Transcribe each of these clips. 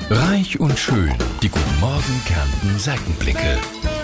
Reich und schön, die Guten Morgen Kärnten Seitenblicke.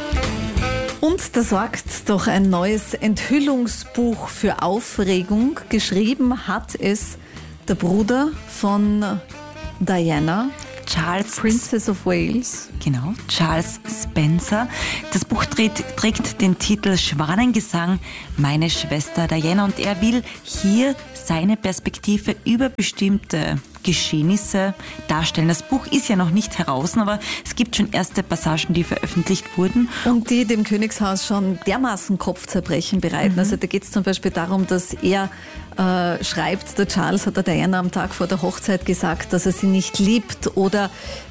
Und da sorgt doch ein neues Enthüllungsbuch für Aufregung. Geschrieben hat es der Bruder von Diana, Charles, Princess of Wales. Genau, Charles Spencer. Das Buch trägt den Titel Schwanengesang, meine Schwester Diana, und er will hier seine Perspektive über bestimmte Geschehnisse darstellen. Das Buch ist ja noch nicht heraus, aber es gibt schon erste Passagen, die veröffentlicht wurden. Und die dem Königshaus schon dermaßen Kopfzerbrechen bereiten. Also da geht es zum Beispiel darum, dass er schreibt, der Charles hat der Diana am Tag vor der Hochzeit gesagt, dass er sie nicht liebt, oder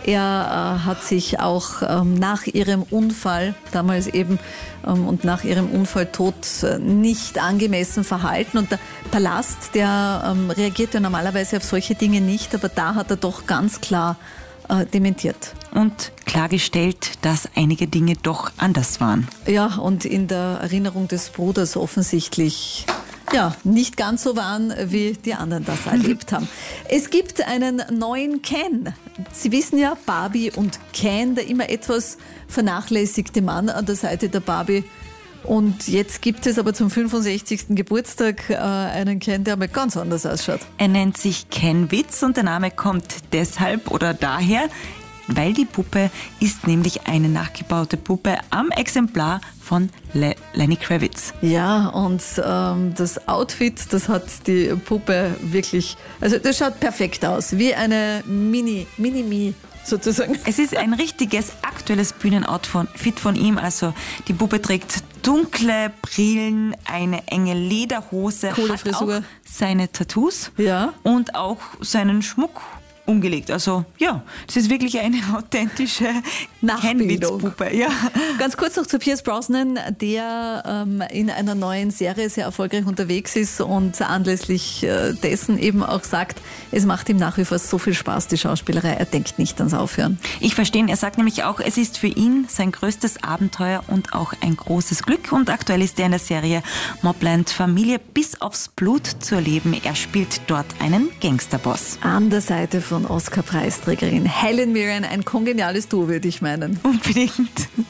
er hat sich auch nach ihrem Unfall, damals eben, und nach ihrem Unfalltod nicht angemessen verhalten. Und der Palast, der reagiert ja normalerweise auf solche Dinge nicht, aber da hat er doch ganz klar dementiert. Und klargestellt, dass einige Dinge doch anders waren. Ja, und in der Erinnerung des Bruders offensichtlich nicht ganz so waren, wie die anderen das erlebt haben. Es gibt einen neuen Ken. Sie wissen ja, Barbie und Ken, der immer etwas vernachlässigte Mann an der Seite der Barbie. Und jetzt gibt es aber zum 65. Geburtstag einen Ken, der mal ganz anders ausschaut. Er nennt sich Ken Witz und der Name kommt deshalb oder daher, weil die Puppe ist nämlich eine nachgebaute Puppe am Exemplar von Lenny Kravitz. Ja, und das Outfit, das hat die Puppe wirklich, also das schaut perfekt aus, wie eine Mini-Me sozusagen. Es ist ein richtiges aktuelles Bühnenoutfit von ihm, also die Puppe trägt dunkle Brillen, eine enge Lederhose, coole hat Frisur, auch seine Tattoos und auch seinen Schmuck umgelegt. Also ja, es ist wirklich eine authentische Ken-Witz-Puppe. Ja. Ganz kurz noch zu Pierce Brosnan, der in einer neuen Serie sehr erfolgreich unterwegs ist und anlässlich dessen eben auch sagt, es macht ihm nach wie vor so viel Spaß, die Schauspielerei, er denkt nicht ans Aufhören. Ich verstehe ihn, er sagt nämlich auch, es ist für ihn sein größtes Abenteuer und auch ein großes Glück, und aktuell ist er in der Serie Mobland Familie bis aufs Blut zu erleben. Er spielt dort einen Gangsterboss. An der Seite von Oscar-Preisträgerin Helen Mirren, ein kongeniales Duo, würde ich meinen. Unbedingt.